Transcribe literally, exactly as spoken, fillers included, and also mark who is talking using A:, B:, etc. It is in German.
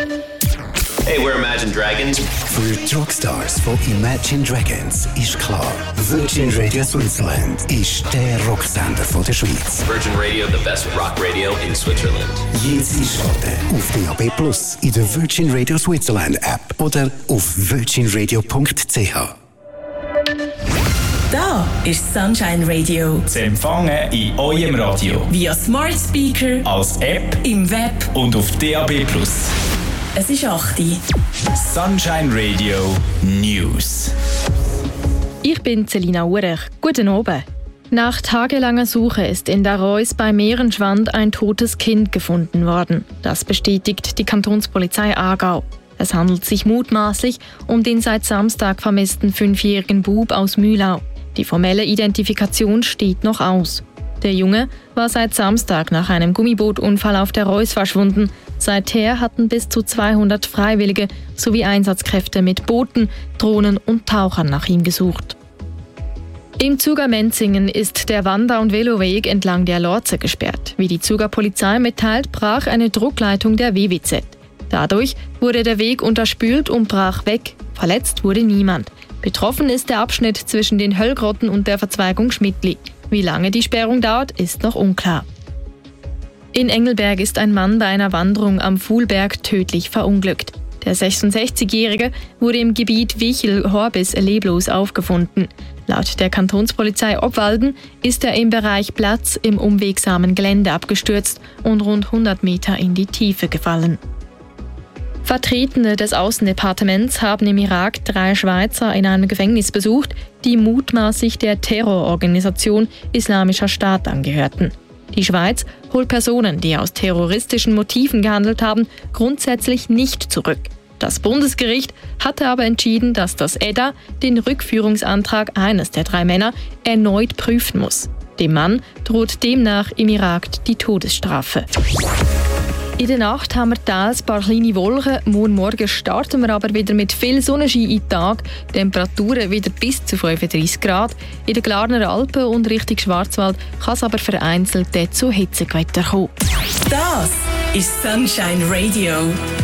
A: Hey, we're Imagine Dragons.
B: Für die Rockstars von Imagine Dragons ist klar, Virgin Radio Switzerland ist der Rocksender von der Schweiz.
A: Virgin Radio, the best rock radio in Switzerland.
B: Jetzt einschalten auf D A B Plus, in der Virgin Radio Switzerland App oder auf virgin radio punkt c h.
C: Da ist Sunshine Radio.
D: Zu empfangen in eurem Radio.
C: Via Smart Speaker,
D: als App,
C: im Web
D: und auf D A B Plus.
C: Es ist acht Uhr.
D: Sunshine Radio News.
E: Ich bin Selina Urech. Guten Abend. Nach tagelanger Suche ist in der Reuss bei Mehrenschwand ein totes Kind gefunden worden. Das bestätigt die Kantonspolizei Aargau. Es handelt sich mutmaßlich um den seit Samstag vermissten fünfjährigen Bub aus Mühlau. Die formelle Identifikation steht noch aus. Der Junge war seit Samstag nach einem Gummibootunfall auf der Reuss verschwunden. Seither hatten bis zu zweihundert Freiwillige sowie Einsatzkräfte mit Booten, Drohnen und Tauchern nach ihm gesucht. Im Zuger Menzingen ist der Wander- und Veloweg entlang der Lorze gesperrt. Wie die Zuger Polizei mitteilt, brach eine Druckleitung der W W Z. Dadurch wurde der Weg unterspült und brach weg. Verletzt wurde niemand. Betroffen ist der Abschnitt zwischen den Höllgrotten und der Verzweigung Schmidtli. Wie lange die Sperrung dauert, ist noch unklar. In Engelberg ist ein Mann bei einer Wanderung am Fuhlberg tödlich verunglückt. Der sechsundsechzigjährige wurde im Gebiet Wichel-Horbis leblos aufgefunden. Laut der Kantonspolizei Obwalden ist er im Bereich Platz im unwegsamen Gelände abgestürzt und rund hundert Meter in die Tiefe gefallen. Vertretende des Außendepartements haben im Irak drei Schweizer in einem Gefängnis besucht, die mutmaßlich der Terrororganisation Islamischer Staat angehörten. Die Schweiz holt Personen, die aus terroristischen Motiven gehandelt haben, grundsätzlich nicht zurück. Das Bundesgericht hatte aber entschieden, dass das E D A den Rückführungsantrag eines der drei Männer erneut prüfen muss. Dem Mann droht demnach im Irak die Todesstrafe. In der Nacht haben wir teils ein paar kleine Wolken. Morgen Morgen starten wir aber wieder mit viel Sonnenschein in den Tag. Temperaturen wieder bis zu fünfunddreissig Grad. In den Glarner Alpen und Richtung Schwarzwald kann es aber vereinzelt zu Hitzegewitter kommen.
C: Das ist Sunshine Radio.